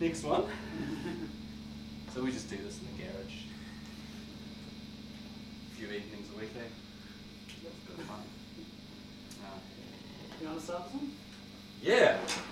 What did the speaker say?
Next one. So we just do this in the garage. A few evenings a week, eh? It's a bit of fun. You want to start this one? Yeah!